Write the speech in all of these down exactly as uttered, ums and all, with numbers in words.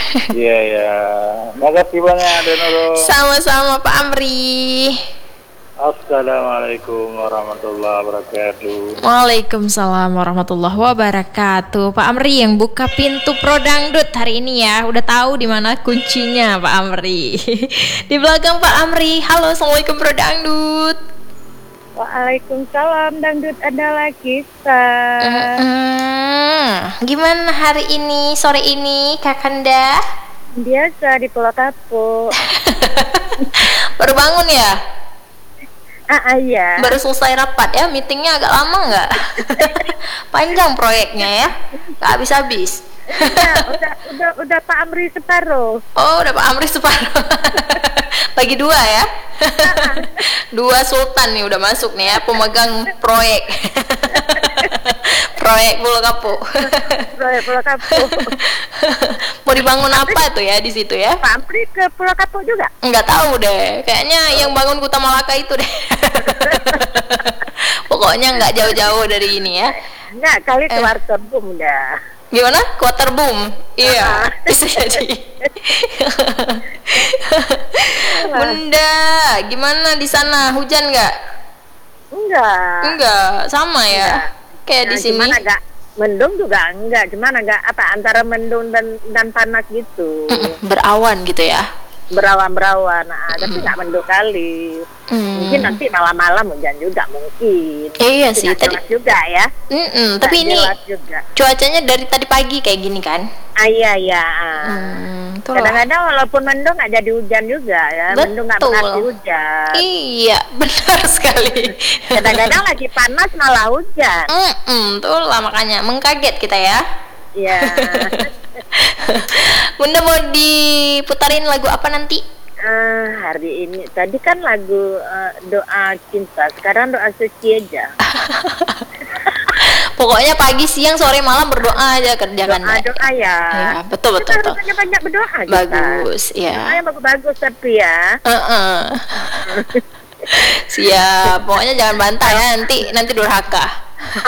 Iya ya. Makasih banyak Denoro. Sama-sama Pak Amri. Assalamualaikum warahmatullahi wabarakatuh. Waalaikumsalam warahmatullahi wabarakatuh. Pak Amri yang buka pintu Pro Dangdut hari ini ya. Udah tahu di mana kuncinya Pak Amri. Di belakang Pak Amri. Halo, Assalamualaikum Pro Dangdut. Waalaikumsalam, dangdut adalah kisah. Mm-mm. Gimana hari ini, sore ini Kakanda? Biasa di Pulau Kapu. Baru bangun ya? Ah, ah iya. Baru selesai rapat ya, meetingnya agak lama nggak? Panjang proyeknya ya, nggak habis-habis. Udah, udah, udah, udah Pak Amri separuh. Oh, udah Pak Amri separuh. Bagi dua ya. Dua sultan nih udah masuk nih ya, pemegang proyek. Proyek Pulau Kapu. Proyek Pulau Kapu. Mau dibangun apa tuh ya di situ ya? Pak Amri ke Pulau Kapu juga? Enggak tahu deh. Kayaknya yang bangun Kuta Malaka itu deh. Pokoknya nggak jauh-jauh dari ini ya. Enggak, kali Eh. keluar terbum dah. Gimana? Quarter boom? Iya, bisa jadi. Bunda, gimana di sana? Hujan nggak? Enggak. Enggak, sama ya. Kayak di Nah, sini. cuman agak mendung juga enggak, cuman agak apa antara mendung dan dan panas gitu. Mm-mm, berawan gitu ya. Berawan-berawan, nah, tapi nggak mendung kali. Hmm. Mungkin nanti malam-malam hujan juga mungkin. Eh, iya Tapi sih, nggak tadi- jelas juga ya. Mm-mm, Nggak tapi ini jelas juga. cuacanya dari tadi pagi kayak gini kan? Ah, iya iya. Hmm, itulah. Kadang-kadang walaupun mendung nggak jadi hujan juga ya. Mendung nggak Betul. berarti hujan. Iya, benar sekali. Kadang-kadang lagi panas malah hujan. Mm-mm, tuh lah makanya mengkaget kita ya. Iya. Bunda mau diputarin lagu apa nanti? Eh, hari ini tadi kan lagu eh, doa cinta, sekarang doa suci aja. Pokoknya pagi, siang, sore, malam berdoa aja kerjakan. Doa doa ya. Ya, betul betul Kita betul. harus banyak berdoa. kita. Bagus, ya. Doanya bagus-bagus tapi ya. Heeh. Siap. Pokoknya jangan bantah ya, nanti nanti durhaka.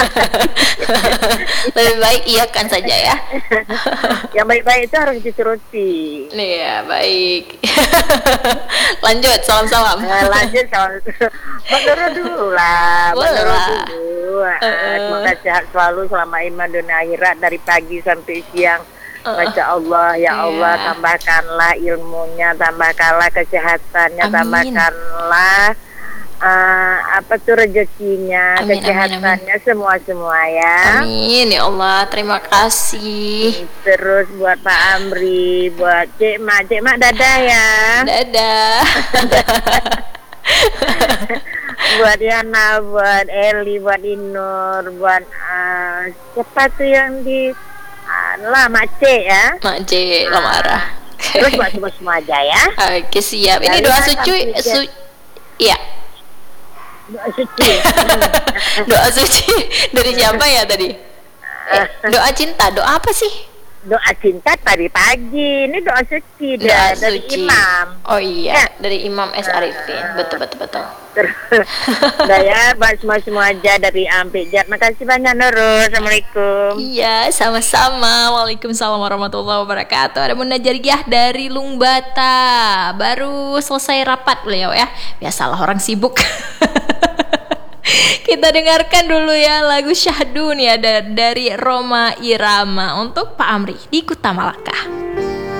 Lebih baik iyakan saja ya. Yang baik-baik itu harus dituruti. Nih ya, baik. Lanjut, salam-salam. Nah, lanjut sama Mbak Doro dulu lah. Mbak Boleh Doro lah. dulu. Ah, Uh-uh. Semoga sehat selalu selama iman dunia akhirat dari pagi sampai siang. Uh-uh. Masya Allah, ya Iya. Allah, tambahkanlah ilmunya, tambahkanlah kesehatannya, Amin. tambahkanlah uh, apa tuh rezekinya, Amin, amin, kesehatannya, semua-semua ya. Amin ya Allah, terima kasih. Terus buat Pak Amri, buat Cik Mak, Cik Mak dadah ya. Dadah. Buat Yana, buat Eli, buat Inur, buat uh, siapa tuh yang di uh, lah Mak Cik ya. Mak J, Lamara. Terus buat semua semua aja ya. Oke, siap. Ini Lalu doa kan suci, sampai su Iya, Doa suci. doa suci dari siapa ya tadi? Eh, doa cinta, doa apa sih? Doa cinta tadi pagi. Ini doa suci Doa dah, dari suci. imam. Oh iya, Ya. dari Imam S. Arifin. Betul, betul, betul. Terus udah ya, buat semua semua aja dari Ampijat. Makasih banyak Nurul. Assalamualaikum. Iya, sama-sama. Waalaikumsalam warahmatullahi wabarakatuh. Ada Bunda Jariah dari Lungbata. Baru selesai rapat beliau ya. Biasalah orang sibuk. Kita dengarkan dulu ya lagu Syahdun ya da- dari Roma Irama untuk Pak Amri di Kuta Malaka.